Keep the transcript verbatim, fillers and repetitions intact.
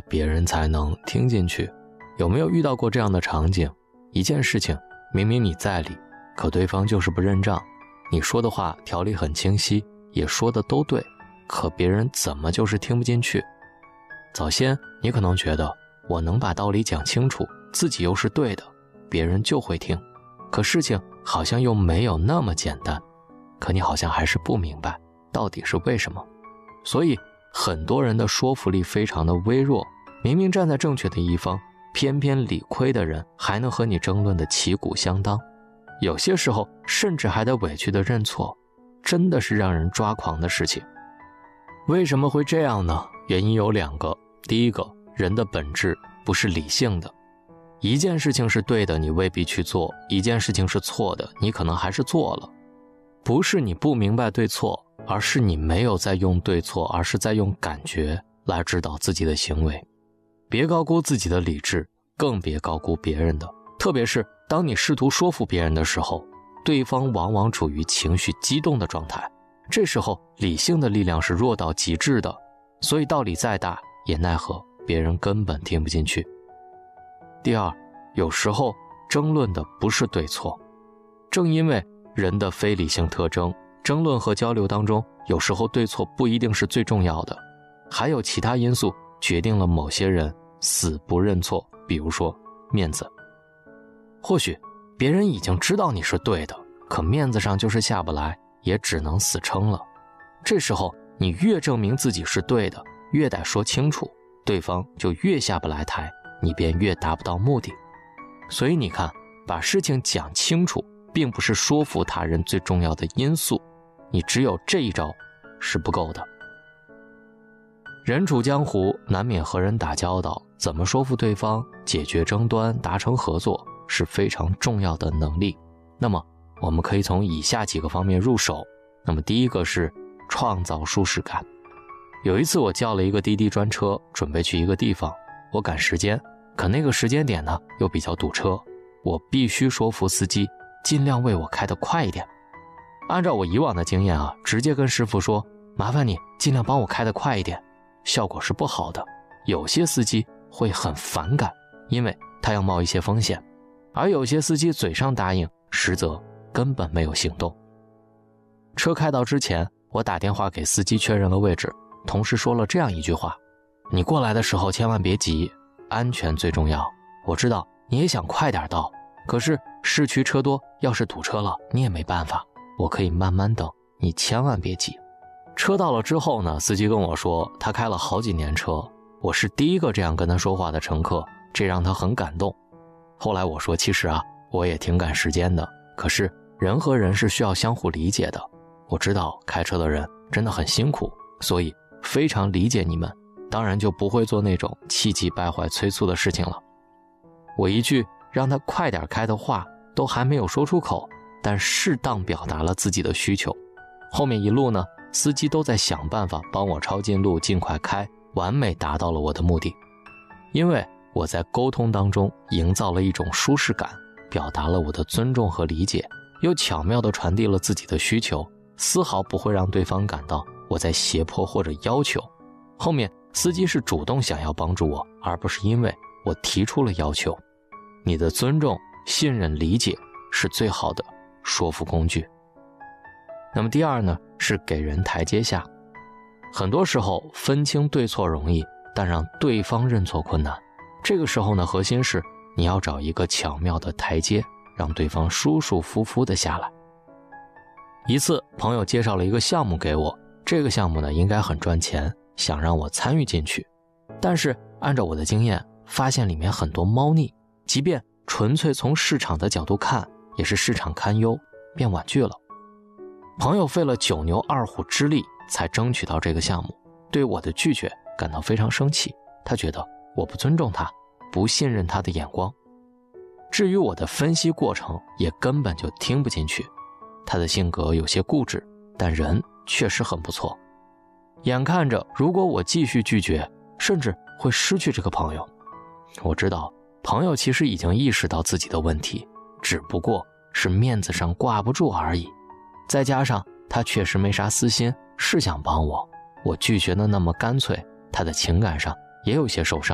别人才能听进去。有没有遇到过这样的场景？一件事情明明你在理，可对方就是不认账，你说的话条理很清晰，也说的都对，可别人怎么就是听不进去？早先你可能觉得我能把道理讲清楚，自己又是对的，别人就会听，可事情好像又没有那么简单，可你好像还是不明白到底是为什么。所以很多人的说服力非常的微弱，明明站在正确的一方，偏偏理亏的人还能和你争论的旗鼓相当，有些时候甚至还得委屈的认错，真的是让人抓狂的事情。为什么会这样呢？原因有两个。第一个，人的本质不是理性的，一件事情是对的，你未必去做；一件事情是错的，你可能还是做了。不是你不明白对错，而是你没有在用对错，而是在用感觉来指导自己的行为。别高估自己的理智，更别高估别人的。特别是当你试图说服别人的时候，对方往往处于情绪激动的状态，这时候理性的力量是弱到极致的，所以道理再大也奈何别人根本听不进去。第二，有时候争论的不是对错，正因为人的非理性特征，争论和交流当中，有时候对错不一定是最重要的，还有其他因素决定了某些人死不认错，比如说面子。或许别人已经知道你是对的，可面子上就是下不来，也只能死撑了。这时候你越证明自己是对的，越得说清楚，对方就越下不来台，你便越达不到目的。所以你看，把事情讲清楚并不是说服他人最重要的因素，你只有这一招是不够的。人处江湖，难免和人打交道，怎么说服对方，解决争端，达成合作，是非常重要的能力。那么我们可以从以下几个方面入手。那么第一个是创造舒适感。有一次我叫了一个滴滴专车，准备去一个地方，我赶时间，可那个时间点呢又比较堵车，我必须说服司机尽量为我开得快一点。按照我以往的经验啊，直接跟师傅说麻烦你尽量帮我开得快一点，效果是不好的。有些司机会很反感，因为他要冒一些风险，而有些司机嘴上答应，实则根本没有行动。车开到之前，我打电话给司机确认了位置，同时说了这样一句话：你过来的时候千万别急，安全最重要。我知道你也想快点到，可是市区车多，要是堵车了你也没办法，我可以慢慢等，你千万别急。车到了之后呢，司机跟我说他开了好几年车，我是第一个这样跟他说话的乘客，这让他很感动。后来我说其实啊，我也挺赶时间的，可是人和人是需要相互理解的，我知道开车的人真的很辛苦，所以非常理解你们，当然就不会做那种气急败坏催促的事情了。我一句让他快点开的话都还没有说出口，但适当表达了自己的需求。后面一路呢，司机都在想办法帮我抄近路，尽快开，完美达到了我的目的。因为我在沟通当中营造了一种舒适感，表达了我的尊重和理解，又巧妙地传递了自己的需求，丝毫不会让对方感到我在胁迫或者要求。后面司机是主动想要帮助我，而不是因为我提出了要求。你的尊重、信任、理解是最好的说服工具。那么第二呢，是给人台阶下。很多时候分清对错容易，但让对方认错困难。这个时候呢，核心是你要找一个巧妙的台阶，让对方舒舒服服的下来。一次朋友介绍了一个项目给我，这个项目呢应该很赚钱，想让我参与进去。但是按照我的经验，发现里面很多猫腻，即便纯粹从市场的角度看，也是市场堪忧，便婉拒了。朋友费了九牛二虎之力才争取到这个项目，对我的拒绝感到非常生气，他觉得我不尊重他，不信任他的眼光。至于我的分析过程，也根本就听不进去。他的性格有些固执，但人确实很不错。眼看着如果我继续拒绝，甚至会失去这个朋友。我知道朋友其实已经意识到自己的问题，只不过是面子上挂不住而已。再加上他确实没啥私心，是想帮我，我拒绝的那么干脆，他的情感上也有些受伤。